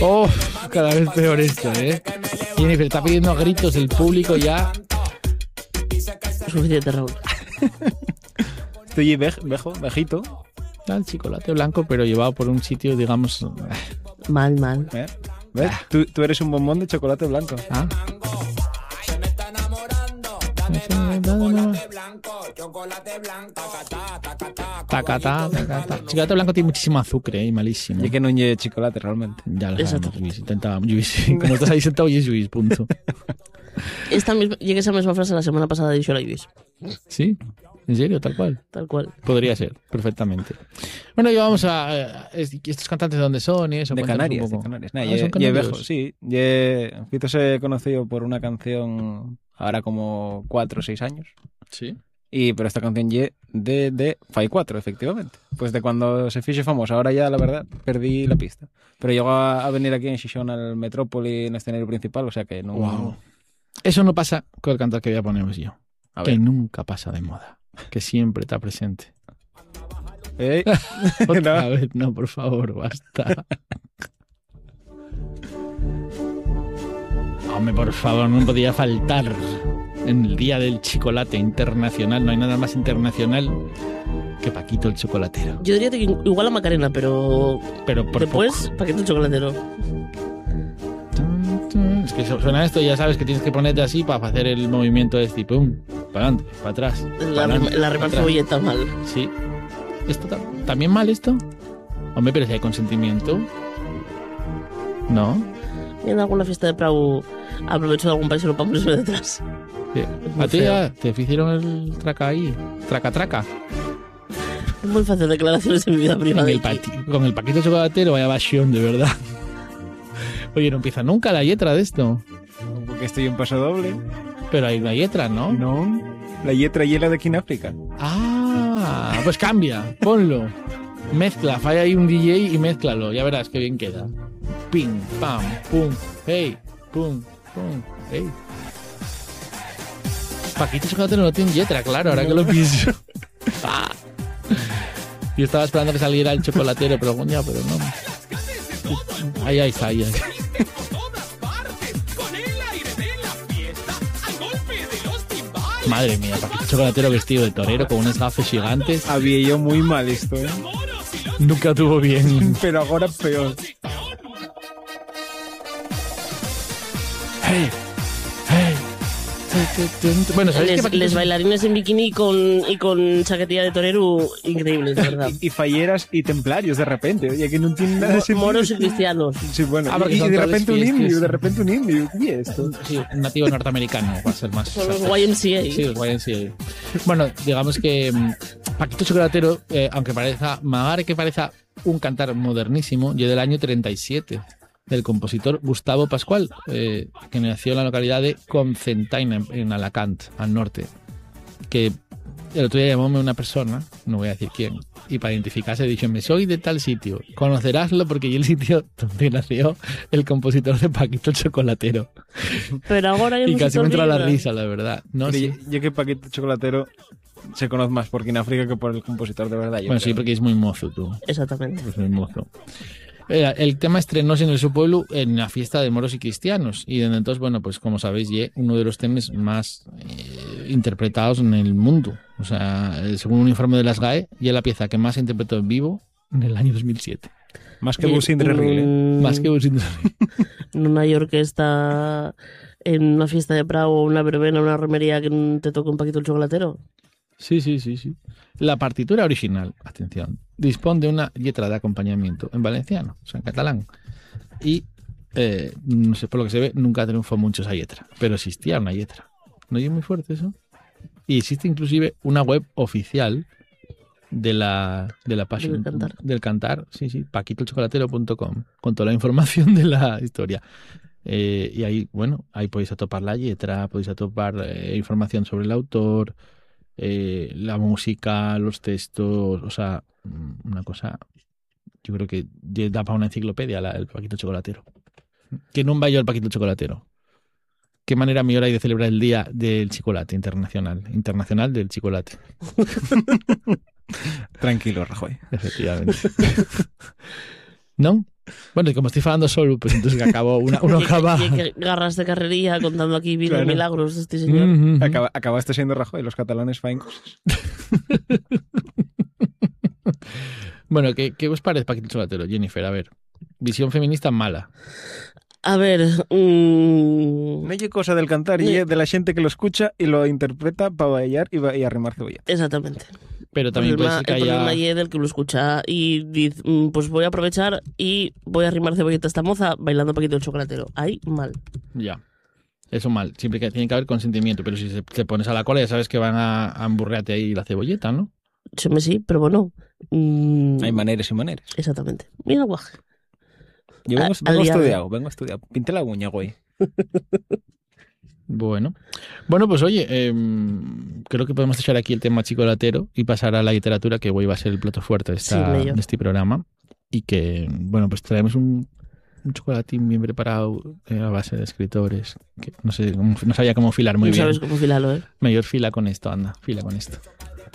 Oh, cada vez peor esto, ¿eh? Jennifer está pidiendo gritos el público ya. Suficiente, Raúl. Estoy vejito. El chocolate blanco, pero llevado por un sitio, digamos... Mal. ¿Ves? Tú eres un bombón de chocolate blanco. ¿Ah? Tacatá. Chocolate blanco tiene muchísimo azúcar, y malísimo. Y que no lleve chocolate realmente. Ya lo sabemos, Luis. Intentábamos, Luis. Como estás ahí sentado, y es Luis, punto. Llegué a esa misma frase la semana pasada de Visual Ibis. ¿Sí? ¿En serio? Tal cual. Tal cual. Podría ser, perfectamente. Bueno, y vamos a... ¿Estos cantantes de dónde son y eso? De Cuéntanos Canarias, un poco. Nah, ¿Son canarios? Sí. Fito se conoció por una canción ahora como 4 o 6 años. Sí. Pero esta canción de Fai 4, efectivamente. Pues de cuando se fixe famoso. Ahora ya, la verdad, perdí la pista. Pero llegó a venir aquí en Xixón al Metrópoli en escenario principal, o sea que no... Wow. Eso no pasa con el cantor que voy a poneros yo. A Que ver. nunca pasa de moda. Que siempre está presente. No. Otra vez, no, por favor, basta. Hombre, por favor, no podía faltar en el Día del Chocolate Internacional. No hay nada más internacional que Paquito el Chocolatero. Yo diría que igual a Macarena, pero Pero por después, poco. Paquito el Chocolatero. Es que suena esto, ya sabes que tienes que ponerte así para hacer el movimiento de este, pum, para adelante, para atrás. La rima cebolleta mal. Sí. ¿Esto también mal esto? Hombre, pero si hay consentimiento. ¿No? En alguna fiesta de Prau aprovecho de algún país y lo pongo detrás. Sí. muy A ti feo. ya te hicieron el traca ahí. Traca. Es muy fácil declaraciones en mi vida privada. Con el Paquito Chocolatero, vaya pasión, de verdad. Oye, no empieza nunca la letra de esto. Porque estoy en paso doble. Pero hay una letra, ¿no? No. La letra hiela de aquí en África. Ah, pues cambia, ponlo. Mezcla, falla ahí un DJ y mézclalo. Ya verás qué bien queda. Pim, pam, pum, hey, pum, hey. Paquito Chocolatero no tiene letra, claro, ahora que lo pienso. Ah. Yo estaba esperando que saliera el chocolatero, pero coño, pero no. Ahí está. Madre mía, Paquito Chocolatero vestido de torero con unas gafas gigantes. Había yo muy mal esto, ¿eh? Nunca tuvo bien. Pero ahora peor. Hey. Bueno, ¿sabéis que Les bailarines en bikini y con chaquetilla de torero increíbles, de verdad. Y falleras y templarios de repente, oye, que no tienen nada de sentido. Moros y cristianos. Sí, bueno, porque y son de todos repente un fiestas. indio, ¿qué es esto? Sí, un nativo norteamericano, va a ser más. Son los exacto. YMCA. Sí, los YMCA. Bueno, digamos que Paquito Chocolatero, aunque parezca un cantar modernísimo, yo del año 37, del compositor Gustavo Pascual, que nació en la localidad de Concentaina, en Alacant, al norte, que el otro día llamóme una persona, no voy a decir quién, y para identificarse dicho, me soy de tal sitio, conoceráslo porque yo el sitio donde nació el compositor de Paquito el Chocolatero. Pero ahora hay Y casi me entra la libre. risa, la verdad. No, Pero sí. yo que Paquito Chocolatero se conoce más por África que por el compositor de verdad. Bueno, sí, porque es muy mozo tú. Exactamente. Es muy mozo. El tema estrenóse en su pueblo en la fiesta de moros y cristianos. Y desde entonces, bueno, pues como sabéis, ye uno de los temas más interpretados en el mundo. O sea, según un informe de las GAE, y es la pieza que más se interpretó en vivo en el año 2007. Más que Bus Indre Más que En una orquesta, en una fiesta de Prado, una verbena, una romería que te toque un Paquito el Chocolatero. Sí. La partitura original, atención, dispone de una letra de acompañamiento en valenciano, o sea, en catalán. Y, no sé, por lo que se ve, nunca triunfó mucho esa letra, pero existía una letra. ¿No es muy fuerte eso? Y existe inclusive una web oficial de la página del cantar, sí, paquitochocolatero.com, con toda la información de la historia. Y ahí, bueno, ahí podéis atopar la letra, podéis atopar información sobre el autor, la música, los textos, o sea, una cosa, yo creo que da para una enciclopedia el Paquito Chocolatero. Que no vaya el Paquito Chocolatero. ¿Qué manera mejor hay de celebrar el Día del Chocolate internacional del chocolate? Tranquilo, Rajoy. Efectivamente. ¿No? Bueno, y como estoy falando solo, pues entonces que acabo uno acaba... Y que garras de carrería contando aquí vidas Claro. milagros de este señor. Acabaste siendo Rajoy, los catalanes faen cosas. Bueno, ¿qué os parece Paquito el Chocolatero, Jennifer? A ver, visión feminista mala. A ver, No hay cosa del cantar y de la gente que lo escucha y lo interpreta para bailar y arrimar cebolletas. exactamente. Pero también puede ser que el problema haya... es del que lo escucha y dice, pues voy a aprovechar y voy a arrimar cebolleta a esta moza bailando Paquito el Chocolatero. Ahí, mal. Ya. Eso mal. Siempre que tiene que haber consentimiento. Pero si te pones a la cola ya sabes que van a emburrearte ahí la cebolleta, ¿no? Sí, pero bueno. Hay maneras y maneras. Exactamente. Mira, guaje. Yo vengo estudiado. Pinté la uña, güey. Bueno, pues oye, creo que podemos echar aquí el tema chocolatero y pasar a la literatura, que hoy va a ser el plato fuerte de este programa. Y que, bueno, pues traemos un chocolatín bien preparado a base de escritores. Que no sé, no sabía cómo filar muy bien. No sabes cómo filarlo, ¿eh? Mayor fila con esto, anda, fila con esto.